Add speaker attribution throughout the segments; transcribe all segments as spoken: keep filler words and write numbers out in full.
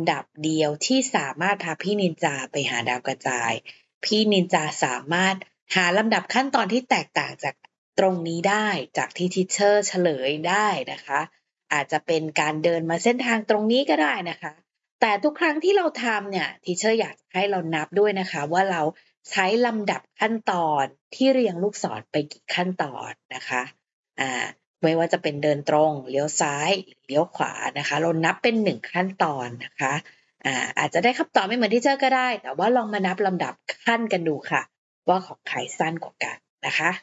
Speaker 1: ำดับเดียวที่สามารถพาพี่นินจาไปหาดาวกระจายพี่นินจาสามารถหาลำดับขั้นตอนที่แตกต่างจากตรงนี้ได้จากที่ทีเชอร์เฉลยได้นะคะอาจจะเป็นการเดินมาเส้นทางตรงนี้ก็ได้นะคะแต่ทุกครั้งที่เราทำเนี่ยทีเชอร์อยากให้เรานับด้วยนะคะว่าเราใช้ลำดับขั้นตอนที่เรียงลูกศรไปกี่ขั้นตอนนะคะอ่าไม่ว่าจะเป็นเดินตรงเลี้ยวซ้ายเลี้ยวขวานะคะเรานับเป็นหนึ่งขั้นตอนนะคะอ่าอาจจะได้คำตอบไม่เหมือนที่เจอก็ได้แต่ว่าลองมานับลำดับขั้นกันดูค่ะว่าของใครสั้นกว่ากันนะคะ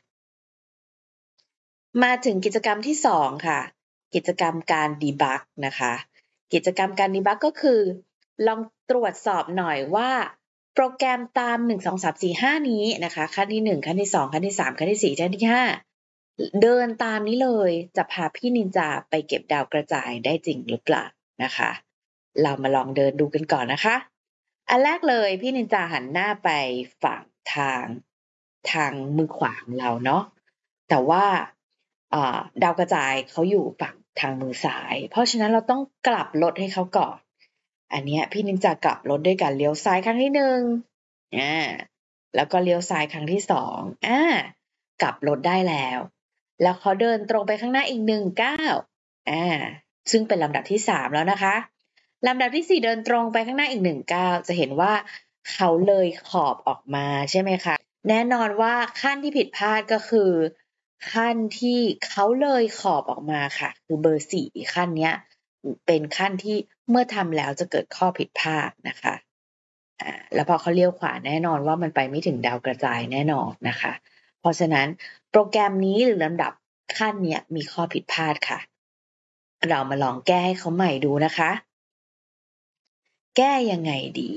Speaker 1: มาถึงกิจกรรมที่สองค่ะกิจกรรมการดีบักนะคะกิจกรรมการดีบักก็คือลองตรวจสอบหน่อยว่าโปรแกรมตามหนึ่ง สอง สาม สี่ ห้านี้นะคะขั้นที่หนึ่งขั้นที่สองขั้นที่สามขั้นที่สี่ขั้นที่ห้าเดินตามนี้เลยจะพาพี่นินจาไปเก็บดาวกระจายได้จริงหรือเปล่านะคะเรามาลองเดินดูกันก่อนนะคะอันแรกเลยพี่นินจาหันหน้าไปฝั่งทางทางมือขวาของเราเนาะแต่ว่าดาวกระจายเขาอยู่ฝั่งทางมือซ้ายเพราะฉะนั้นเราต้องกลับรถให้เขาก่อนอันนี้พี่นินจากลับรถด้วยการเลี้ยวซ้ายครั้งที่หนึ่งอ่าแล้วก็เลี้ยวซ้ายครั้งที่สองอ่ากลับรถได้แล้วแล้วเขาเดินตรงไปข้างหน้าอีกหนึ่งก้าวอ่าซึ่งเป็นลำดับที่สามแล้วนะคะลำดับที่สี่เดินตรงไปข้างหน้าอีกหนึ่งก้าวจะเห็นว่าเขาเลยขอบออกมาใช่ไหมคะแน่นอนว่าขั้นที่ผิดพลาดก็คือขั้นที่เขาเลยขอบออกมาค่ะคือเบอร์สี่ขั้นนี้เป็นขั้นที่เมื่อทำแล้วจะเกิดข้อผิดพลาดนะคะอ่าแล้วพอเขาเลี้ยวขวาแน่นอนว่ามันไปไม่ถึงดาวกระจายแน่นอนนะคะเพราะฉะนั้นโปรแกรมนี้หรือลำดับขั้นนี้มีข้อผิดพลาดค่ะเรามาลองแก้ให้เขาใหม่ดูนะคะแก้ยังไงดี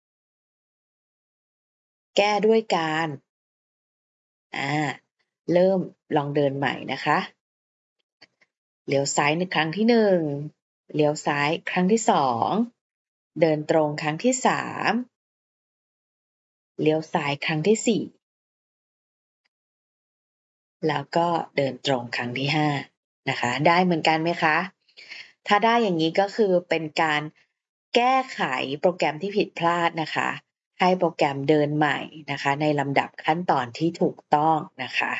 Speaker 1: แก้ด้วยการอ่าเริ่มลองเดินใหม่นะคะเลี้ยวซ้ายในครั้งที่หนึ่งเลี้ยวซ้ายครั้งที่สองเดินตรงครั้งที่สามเลี้ยวซ้ายครั้งที่สี่แล้วก็เดินตรงครั้งที่ห้านะคะได้เหมือนกันไหมคะถ้าได้อย่างนี้ก็คือเป็นการแก้ไขโปรแกรมที่ผิดพลาดนะคะให้โปรแกรมเดินใหม่นะคะในลำดับขั้นตอนที่ถูกต้องนะคะ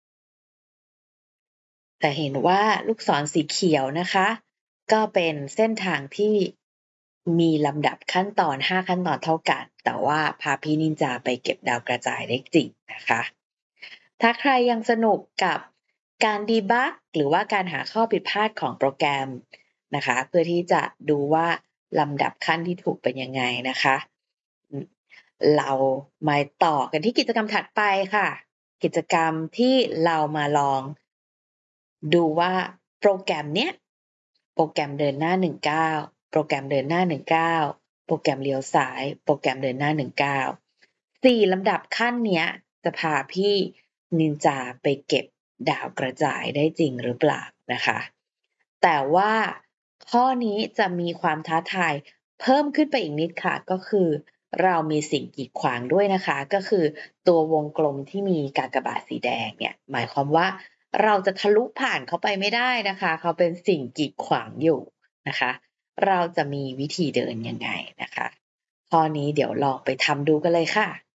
Speaker 1: แต่เห็นว่าลูกศรสีเขียวนะคะก็เป็นเส้นทางที่มีลำดับขั้นตอนห้าขั้นตอนเท่ากันแต่ว่าพาพี่นินจาไปเก็บดาวกระจายได้จริงนะคะถ้าใครยังสนุกกับการดีบักหรือว่าการหาข้อผิดพลาดของโปรแกรมนะคะเพื่อที่จะดูว่าลำดับขั้นที่ถูกเป็นยังไงนะคะเรามาต่อกันที่กิจกรรมถัดไปค่ะกิจกรรมที่เรามาลองดูว่าโปรแกรมเนี้ยโปรแกรมเดินหน้าหนึ่งก้าวโปรแกรมเดินหน้าหนึ่งก้าวโปรแกรมเลี้ยวซ้ายโปรแกรมเดินหน้าหนึ่งก้าวสี่ลำดับขั้นเนี้ยจะพาพี่นินจาไปเก็บดาวกระจายได้จริงหรือเปล่านะคะแต่ว่าข้อนี้จะมีความท้าทายเพิ่มขึ้นไปอีกนิดค่ะก็คือเรามีสิ่งกีดขวางด้วยนะคะก็คือตัววงกลมที่มีกากบาทสีแดงเนี่ยหมายความว่าเราจะทะลุผ่านเขาไปไม่ได้นะคะเขาเป็นสิ่งกีดขวางอยู่นะคะเราจะมีวิธีเดินยังไงนะคะข้อนี้เดี๋ยวลองไปทำดูกันเลยค่ะ